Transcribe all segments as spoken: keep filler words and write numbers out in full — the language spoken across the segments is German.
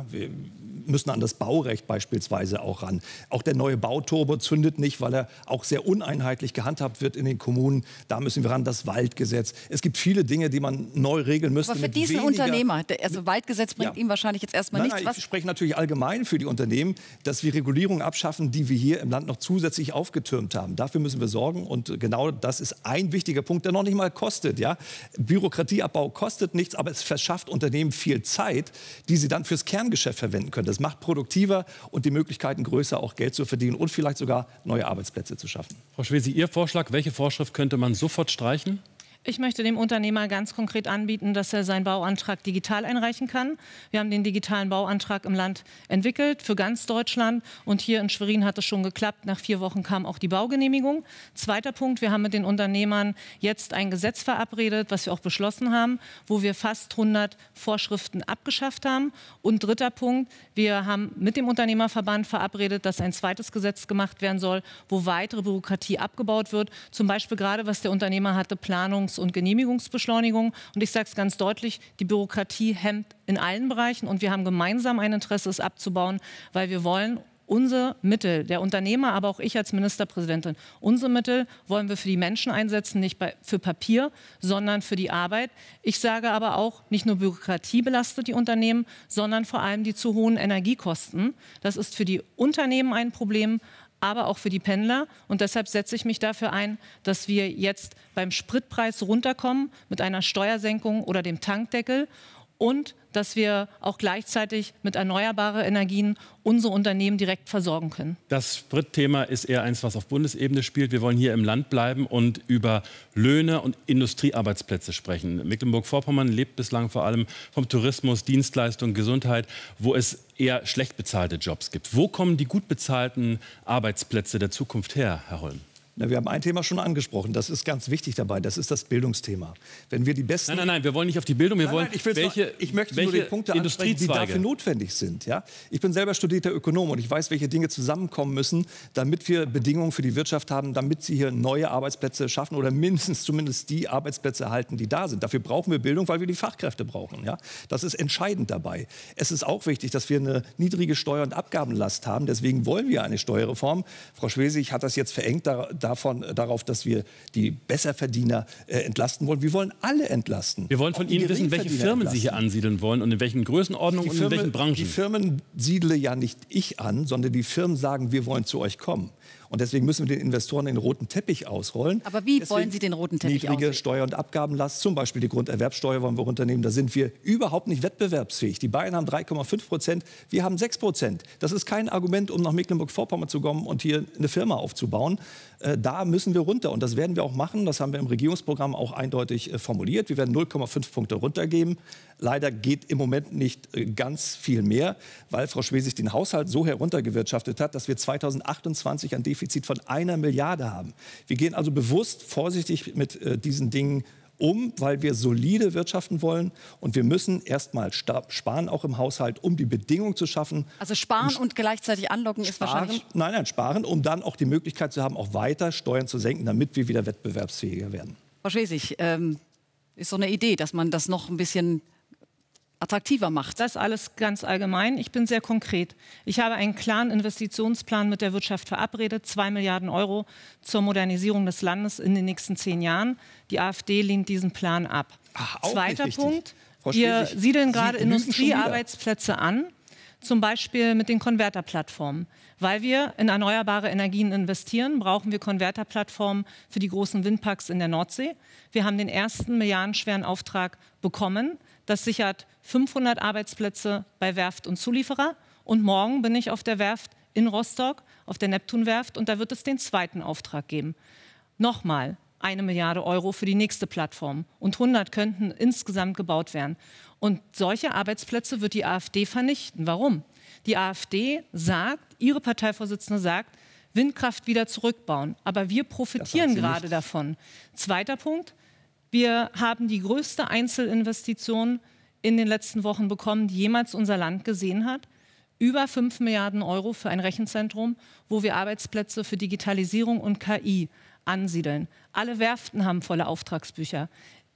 wir müssen an das Baurecht beispielsweise auch ran. Auch der neue Bauturbo zündet nicht, weil er auch sehr uneinheitlich gehandhabt wird in den Kommunen. Da müssen wir ran, das Waldgesetz. Es gibt viele Dinge, die man neu regeln müsste. Aber für diesen weniger, Unternehmer, also Waldgesetz bringt ja. ihm wahrscheinlich jetzt erstmal nein, nichts. Nein, ich spreche natürlich allgemein für die Unternehmen, dass wir Regulierungen abschaffen, die wir hier im Land noch zusätzlich aufgetürmt haben. Dafür müssen wir sorgen und genau das ist ein wichtiger Punkt, der noch nicht mal kostet. Ja? Bürokratieabbau kostet nichts, aber es verschafft Unternehmen viel Zeit, die sie dann fürs Kerngeschäft verwenden können. Das macht produktiver und die Möglichkeiten größer, auch Geld zu verdienen und vielleicht sogar neue Arbeitsplätze zu schaffen. Frau Schwesi, Ihr Vorschlag, welche Vorschrift könnte man sofort streichen? Ich möchte dem Unternehmer ganz konkret anbieten, dass er seinen Bauantrag digital einreichen kann. Wir haben den digitalen Bauantrag im Land entwickelt für ganz Deutschland. Und hier in Schwerin hat es schon geklappt. Nach vier Wochen kam auch die Baugenehmigung. Zweiter Punkt, wir haben mit den Unternehmern jetzt ein Gesetz verabredet, was wir auch beschlossen haben, wo wir fast hundert Vorschriften abgeschafft haben. Und dritter Punkt, wir haben mit dem Unternehmerverband verabredet, dass ein zweites Gesetz gemacht werden soll, wo weitere Bürokratie abgebaut wird. Zum Beispiel gerade, was der Unternehmer hatte, Planungs- und Genehmigungsbeschleunigung. Und ich sage es ganz deutlich, die Bürokratie hemmt in allen Bereichen. Und wir haben gemeinsam ein Interesse, es abzubauen, weil wir wollen unsere Mittel, der Unternehmer, aber auch ich als Ministerpräsidentin, unsere Mittel wollen wir für die Menschen einsetzen, nicht bei, für Papier, sondern für die Arbeit. Ich sage aber auch, nicht nur Bürokratie belastet die Unternehmen, sondern vor allem die zu hohen Energiekosten. Das ist für die Unternehmen ein Problem, aber auch für die Pendler. Und deshalb setze ich mich dafür ein, dass wir jetzt beim Spritpreis runterkommen mit einer Steuersenkung oder dem Tankdeckel und dass wir auch gleichzeitig mit erneuerbaren Energien unsere Unternehmen direkt versorgen können. Das Spritthema ist eher eins, was auf Bundesebene spielt. Wir wollen hier im Land bleiben und über Löhne und Industriearbeitsplätze sprechen. Mecklenburg-Vorpommern lebt bislang vor allem vom Tourismus, Dienstleistung, Gesundheit, wo es eher schlecht bezahlte Jobs gibt. Wo kommen die gut bezahlten Arbeitsplätze der Zukunft her, Herr Holm? Na, wir haben ein Thema schon angesprochen, das ist ganz wichtig dabei, das ist das Bildungsthema. Wenn wir die besten... Nein, nein, nein, wir wollen nicht auf die Bildung, wir nein, wollen, nein, ich, welche, nur, ich möchte welche nur die Punkte ansprechen, die dafür notwendig sind. Ja? Ich bin selber studierter Ökonom und ich weiß, welche Dinge zusammenkommen müssen, damit wir Bedingungen für die Wirtschaft haben, damit sie hier neue Arbeitsplätze schaffen oder mindestens zumindest die Arbeitsplätze erhalten, die da sind. Dafür brauchen wir Bildung, weil wir die Fachkräfte brauchen. Ja? Das ist entscheidend dabei. Es ist auch wichtig, dass wir eine niedrige Steuer- und Abgabenlast haben. Deswegen wollen wir eine Steuerreform. Frau Schwesig hat das jetzt verengt da, davon, darauf, dass wir die Besserverdiener äh, entlasten wollen. Wir wollen alle entlasten. Wir wollen von Ihnen wissen, welche Firmen entlasten. Sie hier ansiedeln wollen und in welchen Größenordnungen und in welchen Branchen. Die Firmen siedle ja nicht ich an, sondern die Firmen sagen, wir wollen zu euch kommen. Und deswegen müssen wir den Investoren den roten Teppich ausrollen. Aber wie deswegen wollen Sie den roten Teppich ausrollen? Niedrige Steuer- und Abgabenlast, zum Beispiel die Grunderwerbsteuer wollen wir runternehmen. Da sind wir überhaupt nicht wettbewerbsfähig. Die Bayern haben drei Komma fünf Prozent, wir haben sechs Prozent. Das ist kein Argument, um nach Mecklenburg-Vorpommern zu kommen und hier eine Firma aufzubauen. Äh, da müssen wir runter und das werden wir auch machen. Das haben wir im Regierungsprogramm auch eindeutig äh, formuliert. Wir werden null Komma fünf Punkte runtergeben. Leider geht im Moment nicht äh, ganz viel mehr, weil Frau Schwesig den Haushalt so heruntergewirtschaftet hat, dass wir zweitausendachtundzwanzig ein Defizit von einer Milliarde haben. Wir gehen also bewusst vorsichtig mit äh, diesen Dingen um, weil wir solide wirtschaften wollen. Und wir müssen erst mal sparen, auch im Haushalt, um die Bedingungen zu schaffen. Also sparen und gleichzeitig anlocken ist sparen, wahrscheinlich... Nein, nein, sparen, um dann auch die Möglichkeit zu haben, auch weiter Steuern zu senken, damit wir wieder wettbewerbsfähiger werden. Frau Schwesig, ähm, ist so eine Idee, dass man das noch ein bisschen attraktiver macht. Das alles ganz allgemein. Ich bin sehr konkret. Ich habe einen klaren Investitionsplan mit der Wirtschaft verabredet, zwei Milliarden Euro zur Modernisierung des Landes in den nächsten zehn Jahren. Die AfD lehnt diesen Plan ab. Ach, Zweiter Punkt, Frau wir Schwesig, siedeln gerade Sie lügen schon Industriearbeitsplätze an, zum Beispiel mit den Konverterplattformen. Weil wir in erneuerbare Energien investieren, brauchen wir Konverterplattformen für die großen Windparks in der Nordsee. Wir haben den ersten milliardenschweren Auftrag bekommen. Das sichert fünfhundert Arbeitsplätze bei Werft und Zulieferer. Und morgen bin ich auf der Werft in Rostock, auf der Neptunwerft, und da wird es den zweiten Auftrag geben. Nochmal eine Milliarde Euro für die nächste Plattform. Und hundert könnten insgesamt gebaut werden. Und solche Arbeitsplätze wird die AfD vernichten. Warum? Die AfD sagt, ihre Parteivorsitzende sagt, Windkraft wieder zurückbauen. Aber wir profitieren gerade davon. Zweiter Punkt. Wir haben die größte Einzelinvestition in den letzten Wochen bekommen, die jemals unser Land gesehen hat. Über fünf Milliarden Euro für ein Rechenzentrum, wo wir Arbeitsplätze für Digitalisierung und K I ansiedeln. Alle Werften haben volle Auftragsbücher.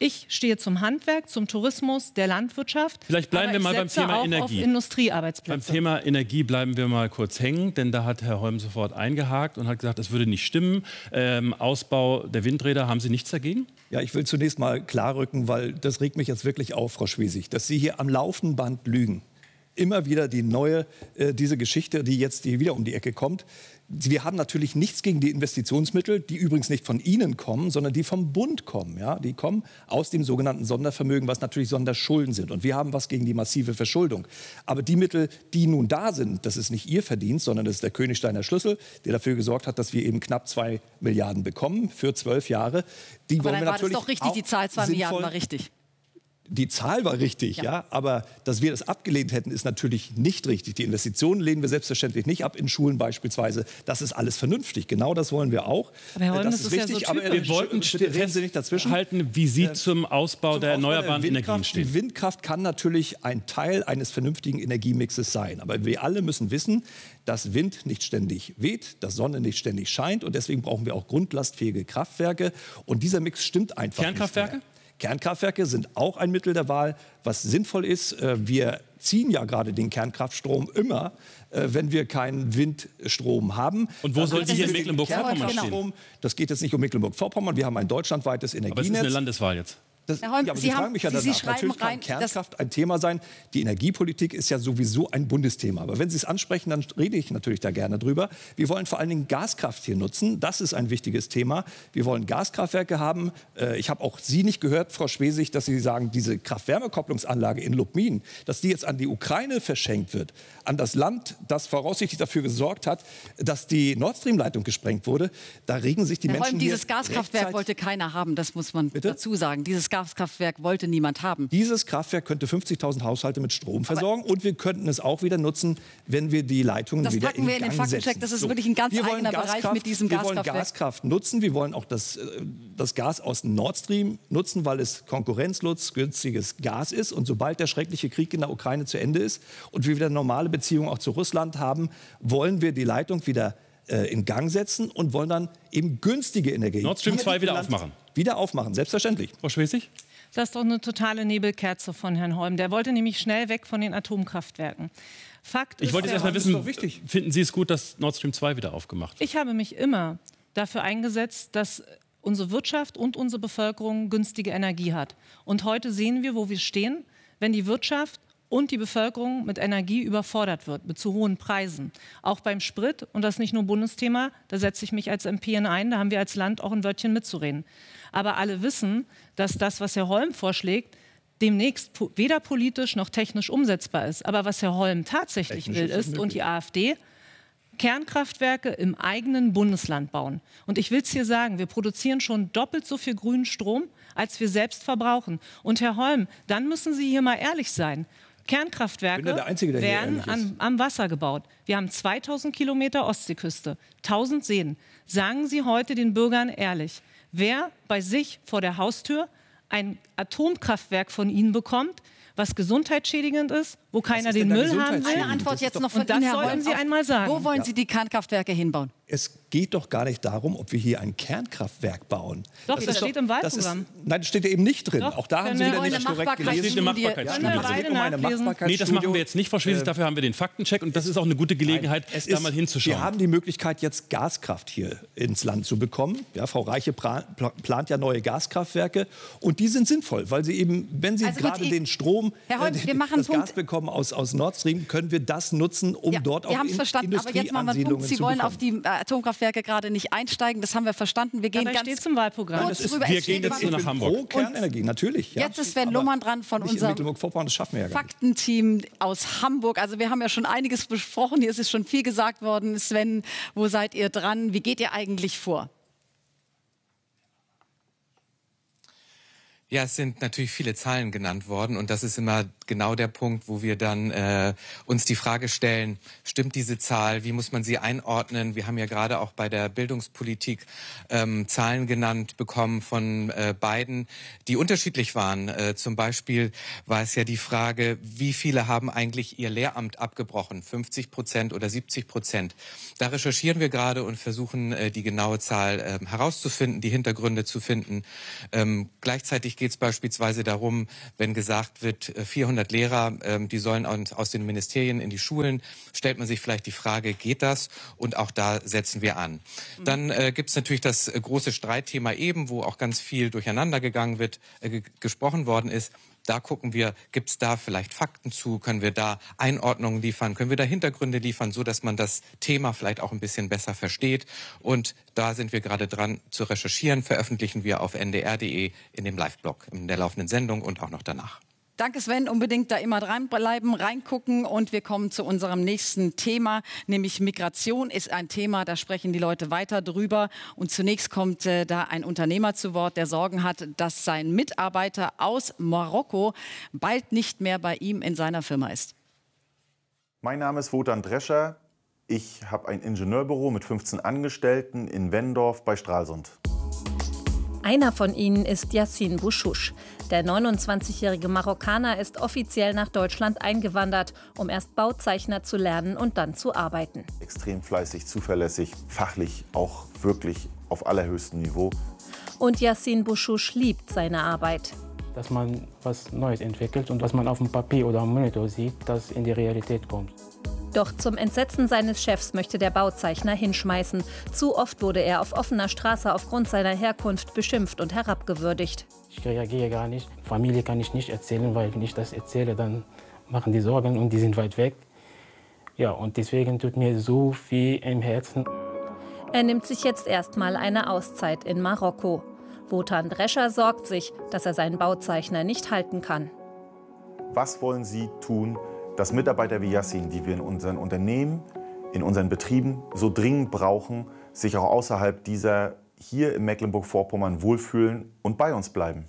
Ich stehe zum Handwerk, zum Tourismus, der Landwirtschaft. Vielleicht bleiben aber wir mal ich beim setze Thema auch Energie. Auf Industriearbeitsplätze. Beim Thema Energie bleiben wir mal kurz hängen, denn da hat Herr Holm sofort eingehakt und hat gesagt, das würde nicht stimmen. Ähm, Ausbau der Windräder, haben Sie nichts dagegen? Ja, ich will zunächst mal klarrücken, weil das regt mich jetzt wirklich auf, Frau Schwesig, dass Sie hier am laufenden Band lügen. Immer wieder die neue, äh, diese Geschichte, die jetzt hier wieder um die Ecke kommt. Wir haben natürlich nichts gegen die Investitionsmittel, die übrigens nicht von Ihnen kommen, sondern die vom Bund kommen. Ja? Die kommen aus dem sogenannten Sondervermögen, was natürlich Sonderschulden sind. Und wir haben was gegen die massive Verschuldung. Aber die Mittel, die nun da sind, das ist nicht Ihr Verdienst, sondern das ist der Königsteiner Schlüssel, der dafür gesorgt hat, dass wir eben knapp zwei Milliarden bekommen für zwölf Jahre. Die Aber wollen dann wir war natürlich das doch richtig, auch die Zahl zwei Milliarden sinnvoll- war richtig. Die Zahl war richtig, ja. Ja. aber dass wir das abgelehnt hätten, ist natürlich nicht richtig. Die Investitionen lehnen wir selbstverständlich nicht ab, in Schulen beispielsweise. Das ist alles vernünftig, genau das wollen wir auch. Aber Herr Holm, das das ist ja so aber typisch. Wir wollten bitte reden Sie nicht dazwischen. halten, wie Sie zum Ausbau Zum der Ausbau erneuerbaren der Energien Windkraft. stehen. Die Windkraft kann natürlich ein Teil eines vernünftigen Energiemixes sein. Aber wir alle müssen wissen, dass Wind nicht ständig weht, dass Sonne nicht ständig scheint. Und deswegen brauchen wir auch grundlastfähige Kraftwerke. Und dieser Mix stimmt einfach Kernkraftwerke? nicht mehr. Kernkraftwerke sind auch ein Mittel der Wahl, was sinnvoll ist. Äh, Wir ziehen ja gerade den Kernkraftstrom immer, äh, wenn wir keinen Windstrom haben. Und wo Dann soll nutzen die hier wir in den Mecklenburg-Vorpommern Kernkraftstrom. Das geht jetzt nicht um Mecklenburg-Vorpommern. Wir haben ein deutschlandweites Aber es ist Energienetz. eine Landeswahl jetzt. Das, Herr Holm, ja, aber Sie Sie, haben- fragen mich ja Sie- Sie danach. schreiben Natürlich kann rein, dass- Kernkraft ein Thema sein. Die Energiepolitik ist ja sowieso ein Bundesthema. Aber wenn Sie es ansprechen, dann rede ich natürlich da gerne drüber. Wir wollen vor allen Dingen Gaskraft hier nutzen. Das ist ein wichtiges Thema. Wir wollen Gaskraftwerke haben. Äh, Ich habe auch Sie nicht gehört, Frau Schwesig, dass Sie sagen, diese Kraft-Wärme-Kopplungsanlage in Lubmin, dass die jetzt an die Ukraine verschenkt wird, an das Land, das voraussichtlich dafür gesorgt hat, dass die Nord Stream-Leitung gesprengt wurde. Da regen sich die Herr Menschen Holm, dieses hier Gaskraftwerk rechtzeitig- wollte keiner haben, das muss man Bitte? dazu sagen. Dieses Gaskraftwerk wollte niemand haben. Dieses Kraftwerk könnte fünfzigtausend Haushalte mit Strom versorgen und wir könnten es auch wieder nutzen, wenn wir die Leitungen Das wieder packen in wir in den Gang Faktencheck. setzen. Das ist wirklich ein ganz wir wollen eigener Bereich Gaskraft- mit diesem Wir wollen Gaskraftwerk. Gaskraft nutzen, wir wollen auch das, äh, das Gas aus Nord Stream nutzen, weil es konkurrenzlos günstiges Gas ist. Und sobald der schreckliche Krieg in der Ukraine zu Ende ist und wir wieder normale Beziehungen auch zu Russland haben, wollen wir die Leitung wieder äh, in Gang setzen und wollen dann eben günstige Energie. Nord Stream hier zwei im wieder Land aufmachen. Wieder aufmachen, selbstverständlich. Frau Schwesig? Das ist doch eine totale Nebelkerze von Herrn Holm. Der wollte nämlich schnell weg von den Atomkraftwerken. Fakt Ich ist, wollte jetzt Herr erst mal Holm, ist wissen, doch wichtig. finden Sie es gut, dass Nord Stream zwei wieder aufgemacht wird? ich habe mich immer dafür eingesetzt, dass unsere Wirtschaft und unsere Bevölkerung günstige Energie hat. Und heute sehen wir, wo wir stehen, wenn die Wirtschaft und die Bevölkerung mit Energie überfordert wird, mit zu hohen Preisen. Auch beim Sprit, und das ist nicht nur Bundesthema, da setze ich mich als M P ein, da haben wir als Land auch ein Wörtchen mitzureden. Aber alle wissen, dass das, was Herr Holm vorschlägt, demnächst po- weder politisch noch technisch umsetzbar ist. Aber was Herr Holm tatsächlich Technisch will, ist es ist, und möglich. die AfD, Kernkraftwerke im eigenen Bundesland bauen. Und ich will es hier sagen, wir produzieren schon doppelt so viel grünen Strom, als wir selbst verbrauchen. Und Herr Holm, dann müssen Sie hier mal ehrlich sein. Kernkraftwerke Ich bin ja der Einzige, der hier werden ehrlich ist. an, am Wasser gebaut. Wir haben zweitausend Kilometer Ostseeküste, tausend Seen. Sagen Sie heute den Bürgern ehrlich, wer bei sich vor der Haustür ein Atomkraftwerk von Ihnen bekommt, was gesundheitsschädigend ist, wo keiner ist den denn da Müll haben Eine gesundheitsschädigend? will? Antwort Das jetzt ist noch doch- von Und das Ihnen, Herr sollten Holm. Sie Auf- einmal sagen. Wo wollen Sie die Kernkraftwerke hinbauen? Es geht doch gar nicht darum, ob wir hier ein Kernkraftwerk bauen. Doch, das ist steht im das ist, Wahlprogramm. Nein, das steht ja eben nicht drin. Doch, Auch da haben können Sie wir wieder wollen nicht eine korrekt Machbarkeitsstudie- gelesen. Eine Studie- Machbarkeitsstudie. Können wir Es geht beide um eine nachlesen? Nee, das Machbarkeitsstudie. machen wir jetzt nicht, Frau Schwesig. Dafür haben wir den Faktencheck und das ist auch eine gute Gelegenheit, Es da ist, mal hinzuschauen. wir haben die Möglichkeit, jetzt Gaskraft hier ins Land zu bekommen. Ja, Frau Reiche pra- pla- plant ja neue Gaskraftwerke. Und die sind sinnvoll, weil sie eben, wenn sie Also gut, gerade ich- den Strom, Herr Holm, äh, wir machen das einen Gas Punkt. bekommen aus, aus Nord Stream, können wir das nutzen, um Ja, dort wir auch haben es in verstanden, aber jetzt machen wir einen Punkt. Industrieansiedlungen Sie zu wollen bekommen. auf die äh, Atomkraftwerke gerade nicht einsteigen. Das haben wir verstanden. Wir gehen Dabei ganz steht es im Wahlprogramm. kurz das ist- drüber. wir Es gehen steht jetzt immer- nur nach Hamburg. Pro Kernenergie, natürlich. Ja. Jetzt ist Sven Aber Luhmann dran von nicht in unserem Mecklenburg-Vorpommern, das schaffen wir ja gar nicht. Faktenteam aus Hamburg. Also wir haben ja schon einiges besprochen. Hier ist es schon viel gesagt worden. Sven, wo seid ihr dran? Wie geht ihr eigentlich vor? Ja, es sind natürlich viele Zahlen genannt worden und das ist immer genau der Punkt, wo wir dann äh, uns die Frage stellen, stimmt diese Zahl, wie muss man sie einordnen? Wir haben ja gerade auch bei der Bildungspolitik ähm, Zahlen genannt bekommen von äh, beiden, die unterschiedlich waren. Äh, zum Beispiel war es ja die Frage, wie viele haben eigentlich ihr Lehramt abgebrochen? fünfzig Prozent oder siebzig Prozent? Da recherchieren wir gerade und versuchen, äh, die genaue Zahl äh, herauszufinden, die Hintergründe zu finden. Ähm, gleichzeitig geht es beispielsweise darum, wenn gesagt wird, vierhundert Lehrer, ähm, die sollen aus den Ministerien in die Schulen, stellt man sich vielleicht die Frage, geht das? Und auch da setzen wir an. Mhm. Dann äh, gibt es natürlich das äh, große Streitthema eben, wo auch ganz viel durcheinander gegangen wird, äh, gesprochen worden ist. Da gucken wir, gibt es da vielleicht Fakten zu, können wir da Einordnungen liefern, können wir da Hintergründe liefern, so dass man das Thema vielleicht auch ein bisschen besser versteht. Und da sind wir gerade dran zu recherchieren, veröffentlichen wir auf n d r punkt d e in dem Live-Blog, in der laufenden Sendung und auch noch danach. Danke Sven, unbedingt da immer dranbleiben, reingucken und wir kommen zu unserem nächsten Thema, nämlich Migration ist ein Thema, da sprechen die Leute weiter drüber und zunächst kommt äh, da ein Unternehmer zu Wort, der Sorgen hat, dass sein Mitarbeiter aus Marokko bald nicht mehr bei ihm in seiner Firma ist. Mein Name ist Wotan Drescher, ich habe ein Ingenieurbüro mit fünfzehn Angestellten in Wendorf bei Stralsund. Einer von ihnen ist Yassin Bouchouche. Der neunundzwanzigjährige Marokkaner ist offiziell nach Deutschland eingewandert, um erst Bauzeichner zu lernen und dann zu arbeiten. Extrem fleißig, zuverlässig, fachlich auch wirklich auf allerhöchstem Niveau. Und Yassin Bouchouche liebt seine Arbeit. Dass man was Neues entwickelt und was man auf dem Papier oder am Monitor sieht, das in die Realität kommt. Doch zum Entsetzen seines Chefs möchte der Bauzeichner hinschmeißen. Zu oft wurde er auf offener Straße aufgrund seiner Herkunft beschimpft und herabgewürdigt. Ich reagiere gar nicht. Familie kann ich nicht erzählen, weil wenn ich das erzähle, dann machen die Sorgen und die sind weit weg. Ja, und deswegen tut mir so viel im Herzen. Er nimmt sich jetzt erstmal eine Auszeit in Marokko. Wotan Drescher sorgt sich, dass er seinen Bauzeichner nicht halten kann. Was wollen Sie tun, dass Mitarbeiter wie Yassin, die wir in unseren Unternehmen, in unseren Betrieben so dringend brauchen, sich auch außerhalb dieser hier in Mecklenburg-Vorpommern wohlfühlen und bei uns bleiben?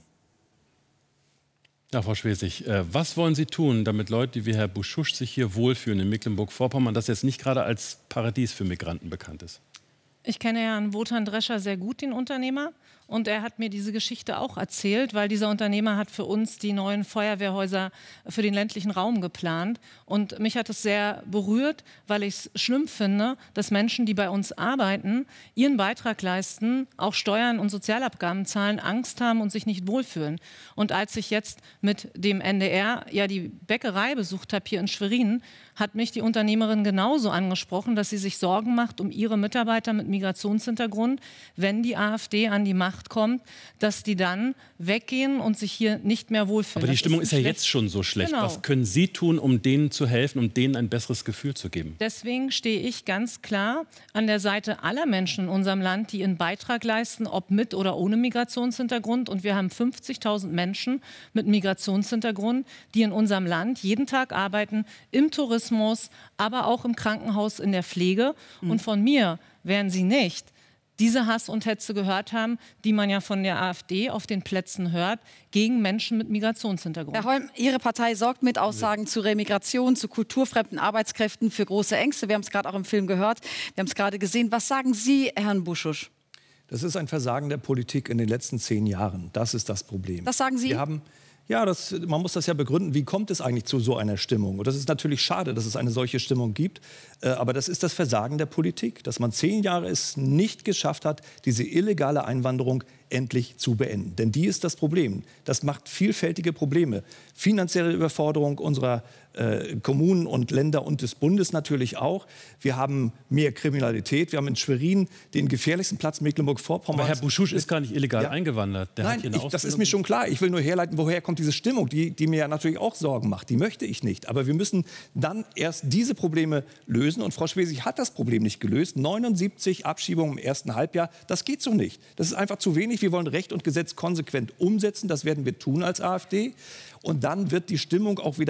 Ja, Frau Schwesig, was wollen Sie tun, damit Leute wie Herr Bouchouche sich hier wohlfühlen in Mecklenburg-Vorpommern, das jetzt nicht gerade als Paradies für Migranten bekannt ist? Ich kenne Herrn Wotan Drescher sehr gut, den Unternehmer. Und er hat mir diese Geschichte auch erzählt, weil dieser Unternehmer hat für uns die neuen Feuerwehrhäuser für den ländlichen Raum geplant. Und mich hat es sehr berührt, weil ich es schlimm finde, dass Menschen, die bei uns arbeiten, ihren Beitrag leisten, auch Steuern und Sozialabgaben zahlen, Angst haben und sich nicht wohlfühlen. Und als ich jetzt mit dem N D R ja die Bäckerei besucht habe hier in Schwerin, hat mich die Unternehmerin genauso angesprochen, dass sie sich Sorgen macht um ihre Mitarbeiter mit Migrationshintergrund, wenn die AfD an die Macht kommt, dass die dann weggehen und sich hier nicht mehr wohlfühlen. Aber die das Stimmung ist, ist ja schlecht. jetzt schon so schlecht. Genau. Was können Sie tun, um denen zu helfen, um denen ein besseres Gefühl zu geben? Deswegen stehe ich ganz klar an der Seite aller Menschen in unserem Land, die ihren Beitrag leisten, ob mit oder ohne Migrationshintergrund. Und wir haben fünfzigtausend Menschen mit Migrationshintergrund, die in unserem Land jeden Tag arbeiten, im Tourismus, aber auch im Krankenhaus, in der Pflege. Mhm. Und von mir werden sie nicht diese Hass und Hetze gehört haben, die man ja von der AfD auf den Plätzen hört, gegen Menschen mit Migrationshintergrund. Herr Holm, Ihre Partei sorgt mit Aussagen zu Remigration, zu kulturfremden Arbeitskräften für große Ängste. Wir haben es gerade auch im Film gehört, wir haben es gerade gesehen. Was sagen Sie, Herrn Bouchouche? Das ist ein Versagen der Politik in den letzten zehn Jahren. Das ist das Problem. Das sagen Sie? Wir haben Ja, das, man muss das ja begründen. Wie kommt es eigentlich zu so einer Stimmung? Und das ist natürlich schade, dass es eine solche Stimmung gibt. Äh, aber das ist das Versagen der Politik, dass man zehn Jahre es nicht geschafft hat, diese illegale Einwanderung endlich zu beenden. Denn die ist das Problem. Das macht vielfältige Probleme. Finanzielle Überforderung unserer äh, Kommunen und Länder und des Bundes natürlich auch. Wir haben mehr Kriminalität. Wir haben in Schwerin den gefährlichsten Platz Mecklenburg-Vorpommern. Aber Herr Bouchouche ist gar nicht illegal ja. eingewandert. Der Nein, hat hier eine ich, das ist mir schon klar. Ich will nur herleiten, woher kommt diese Stimmung, die, die mir ja natürlich auch Sorgen macht. Die möchte ich nicht. Aber wir müssen dann erst diese Probleme lösen. Und Frau Schwesig hat das Problem nicht gelöst. neunundsiebzig Abschiebungen im ersten Halbjahr, das geht so nicht. Das ist einfach zu wenig. Wir wollen Recht und Gesetz konsequent umsetzen. Das werden wir tun als AfD. Und dann wird die Stimmung auch wieder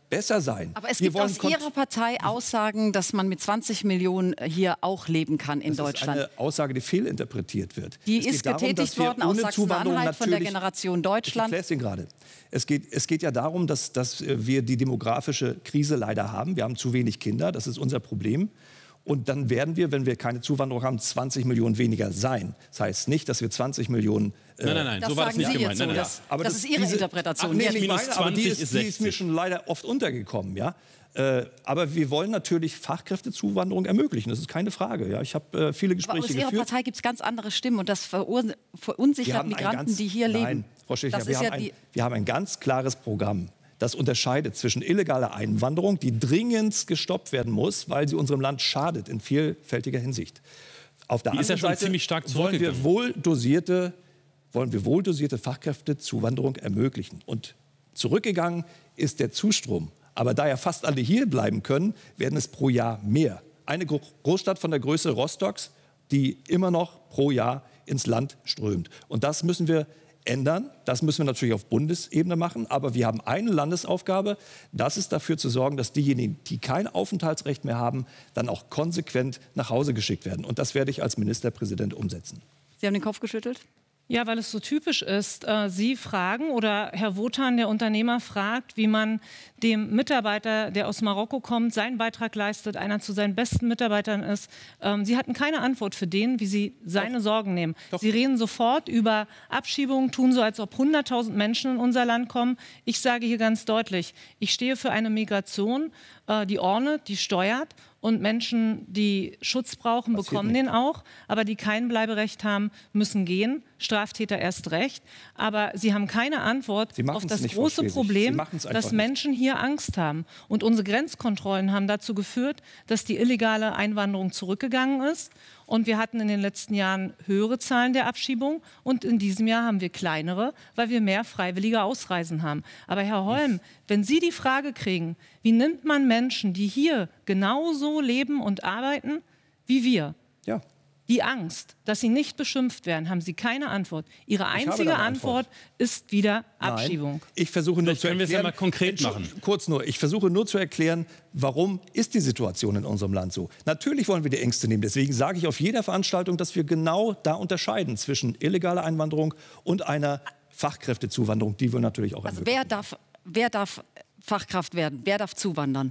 besser sein. Aber es wir gibt aus wollen Ihrer Partei Aussagen, dass man mit zwanzig Millionen hier auch leben kann in das Deutschland. ist eine Aussage, die fehlinterpretiert wird. Die es ist darum, getätigt worden aus Sachsen-Anhalt von der Generation Deutschland. Ich erkläre es Ihnen gerade. Es geht, es geht ja darum, dass, dass wir die demografische Krise leider haben. Wir haben zu wenig Kinder, das ist unser Problem. Und dann werden wir, wenn wir keine Zuwanderung haben, zwanzig Millionen weniger sein. Das heißt nicht, dass wir zwanzig Millionen... Äh, nein, nein, nein, das so war das nicht Sie gemeint. Jetzt so. Nein, nein, das, aber das, das, ist Ihre diese, Interpretation. Ach, nee, Ja, nicht minus meine, aber die zwanzig ist, ist die ist mir sechzig. schon leider oft untergekommen. Ja? Äh, aber wir wollen natürlich Fachkräftezuwanderung ermöglichen. Das ist keine Frage. Ja? Ich habe äh, viele aber Gespräche aus Ihrer geführt. Partei gibt es ganz andere Stimmen. Und das verur verunsichert Migranten, ganz, die hier nein, leben. Frau Schäfer, Das wir, ist haben ja ein, die wir haben ein ganz klares Programm. Das unterscheidet zwischen illegaler Einwanderung, die dringend gestoppt werden muss, weil sie unserem Land schadet in vielfältiger Hinsicht. Auf der Die ist ja anderen schon Seite ziemlich stark wollen wir zurückgegangen. wohl dosierte, wollen wir wohl dosierte Fachkräftezuwanderung ermöglichen. Und zurückgegangen ist der Zustrom. Aber da ja fast alle hier bleiben können, werden es pro Jahr mehr. Eine Gro Großstadt von der Größe Rostocks, die immer noch pro Jahr ins Land strömt. Und das müssen wir ändern. Das müssen wir natürlich auf Bundesebene machen. Aber wir haben eine Landesaufgabe. Das ist dafür zu sorgen, dass diejenigen, die kein Aufenthaltsrecht mehr haben, dann auch konsequent nach Hause geschickt werden. Und das werde ich als Ministerpräsident umsetzen. Sie haben den Kopf geschüttelt? Ja, weil es so typisch ist. Äh, Sie fragen oder Herr Wotan, der Unternehmer, fragt, wie man dem Mitarbeiter, der aus Marokko kommt, seinen Beitrag leistet, einer zu seinen besten Mitarbeitern ist. Ähm, Sie hatten keine Antwort für den, wie Sie seine Doch. Sorgen nehmen. Doch. Sie reden sofort über Abschiebungen, tun so, als ob hunderttausend Menschen in unser Land kommen. Ich sage hier ganz deutlich, ich stehe für eine Migration, äh, die ordnet, die steuert. Und Menschen, die Schutz brauchen, Passiert bekommen nicht. den auch. Aber die kein Bleiberecht haben, müssen gehen. Straftäter erst recht. Aber sie haben keine Antwort auf das nicht, große Problem, dass Menschen nicht. hier Angst haben. Und unsere Grenzkontrollen haben dazu geführt, dass die illegale Einwanderung zurückgegangen ist. Und wir hatten in den letzten Jahren höhere Zahlen der Abschiebung. Und in diesem Jahr haben wir kleinere, weil wir mehr freiwillige Ausreisen haben. Aber Herr Holm, wenn Sie die Frage kriegen, wie nimmt man Menschen, die hier genauso leben und arbeiten wie wir, ja. die Angst, dass sie nicht beschimpft werden, haben Sie keine Antwort. Ihre einzige Antwort. Antwort ist wieder Abschiebung. Nein, ich versuche nur Vielleicht zu können erklären, wir es ja mal konkret machen. Kurz nur, ich versuche nur zu erklären, warum ist die Situation in unserem Land so. Natürlich wollen wir die Ängste nehmen. Deswegen sage ich auf jeder Veranstaltung, dass wir genau da unterscheiden zwischen illegaler Einwanderung und einer Fachkräftezuwanderung, die wir natürlich auch also ermöglichen. wer darf, wer darf Fachkraft werden? Wer darf zuwandern?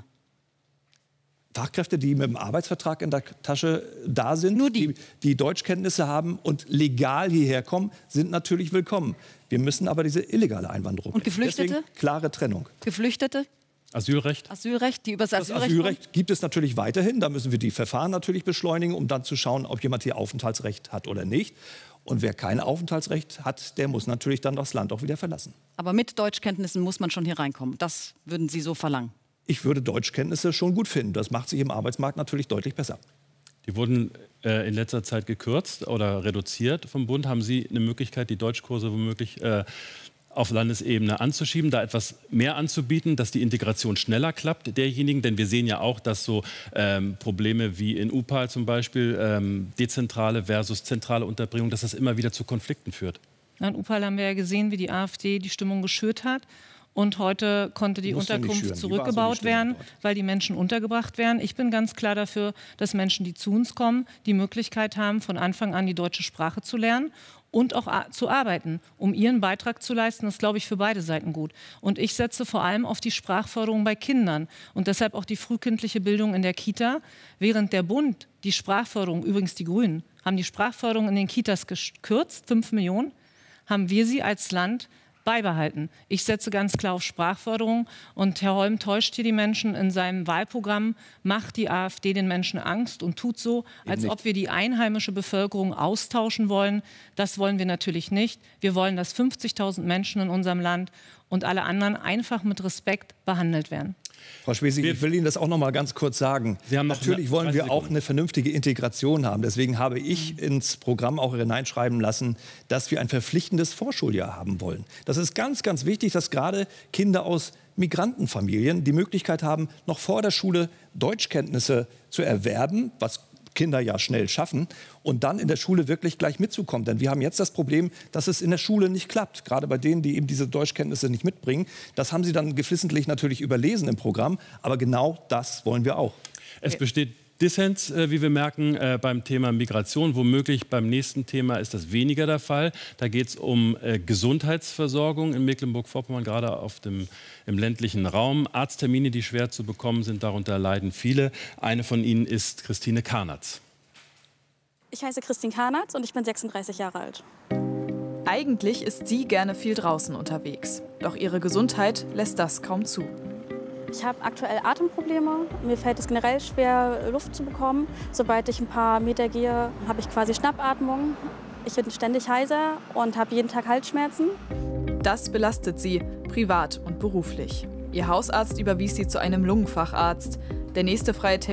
Fachkräfte, die mit dem Arbeitsvertrag in der Tasche da sind, Nur die. die, die Deutschkenntnisse haben und legal hierher kommen, sind natürlich willkommen. Wir müssen aber diese illegale Einwanderung. Und Geflüchtete? Deswegen klare Trennung. Geflüchtete? Asylrecht? Asylrecht, die über das Das Asylrecht, Asylrecht gibt es natürlich weiterhin. Da müssen wir die Verfahren natürlich beschleunigen, um dann zu schauen, ob jemand hier Aufenthaltsrecht hat oder nicht. Und wer kein Aufenthaltsrecht hat, der muss natürlich dann das Land auch wieder verlassen. Aber mit Deutschkenntnissen muss man schon hier reinkommen. Das würden Sie so verlangen? Ich würde Deutschkenntnisse schon gut finden. Das macht sich im Arbeitsmarkt natürlich deutlich besser. Die wurden äh, in letzter Zeit gekürzt oder reduziert vom Bund. Haben Sie eine Möglichkeit, die Deutschkurse womöglich äh, auf Landesebene anzuschieben, da etwas mehr anzubieten, dass die Integration schneller klappt derjenigen? Denn wir sehen ja auch, dass so ähm, Probleme wie in U P A L zum Beispiel, ähm, dezentrale versus zentrale Unterbringung, dass das immer wieder zu Konflikten führt. In U P A L haben wir ja gesehen, wie die AfD die Stimmung geschürt hat. Und heute konnte die Unterkunft zurückgebaut werden, weil die Menschen untergebracht werden. Ich bin ganz klar dafür, dass Menschen, die zu uns kommen, die Möglichkeit haben, von Anfang an die deutsche Sprache zu lernen und auch zu arbeiten, um ihren Beitrag zu leisten. Das ist, glaube ich, für beide Seiten gut. Und ich setze vor allem auf die Sprachförderung bei Kindern und deshalb auch die frühkindliche Bildung in der Kita. Während der Bund die Sprachförderung, übrigens die Grünen, haben die Sprachförderung in den Kitas gekürzt, fünf Millionen, haben wir sie als Land beibehalten. Ich setze ganz klar auf Sprachförderung und Herr Holm täuscht hier die Menschen in seinem Wahlprogramm, macht die AfD den Menschen Angst und tut so, als ob wir die einheimische Bevölkerung austauschen wollen. Das wollen wir natürlich nicht. Wir wollen, dass fünfzigtausend Menschen in unserem Land und alle anderen einfach mit Respekt behandelt werden. Frau Schwesig, ich will Ihnen das auch noch mal ganz kurz sagen. Natürlich wollen wir auch eine vernünftige Integration haben. Deswegen habe ich ins Programm auch hineinschreiben lassen, dass wir ein verpflichtendes Vorschuljahr haben wollen. Das ist ganz, ganz wichtig, dass gerade Kinder aus Migrantenfamilien die Möglichkeit haben, noch vor der Schule Deutschkenntnisse zu erwerben, was Kinder ja schnell schaffen und dann in der Schule wirklich gleich mitzukommen. Denn wir haben jetzt das Problem, dass es in der Schule nicht klappt. Gerade bei denen, die eben diese Deutschkenntnisse nicht mitbringen. Das haben sie dann geflissentlich natürlich überlesen im Programm. Aber genau das wollen wir auch. Es besteht Dissens, äh, wie wir merken, äh, beim Thema Migration. Womöglich beim nächsten Thema ist das weniger der Fall. Da geht es um äh, Gesundheitsversorgung in Mecklenburg-Vorpommern, gerade auf dem, im ländlichen Raum. Arzttermine, die schwer zu bekommen sind, darunter leiden viele. Eine von ihnen ist Christine Karnatz. Ich heiße Christine Karnatz und ich bin sechsunddreißig Jahre alt. Eigentlich ist sie gerne viel draußen unterwegs. Doch ihre Gesundheit lässt das kaum zu. Ich habe aktuell Atemprobleme. Mir fällt es generell schwer, Luft zu bekommen. Sobald ich ein paar Meter gehe, habe ich quasi Schnappatmung. Ich bin ständig heiser und habe jeden Tag Halsschmerzen. Das belastet sie, privat und beruflich. Ihr Hausarzt überwies sie zu einem Lungenfacharzt. Der nächste freie Termin